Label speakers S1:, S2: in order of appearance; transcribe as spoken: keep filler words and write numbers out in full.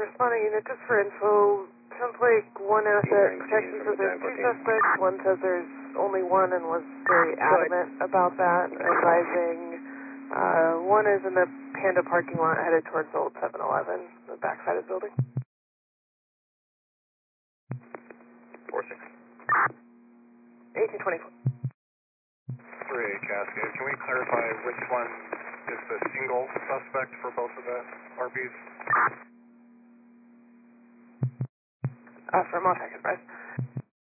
S1: responding unit, just for info, sounds like one asset protection says there's two suspects, one says there's only one and was very adamant about that, advising uh, one is in the Panda parking lot headed towards Old seven eleven, the backside of the building.
S2: four six.
S1: eighteen twenty-four.
S2: three Cascade, can we clarify which one is the single suspect for both of the R Bs?
S1: Uh, for Montauk Advice.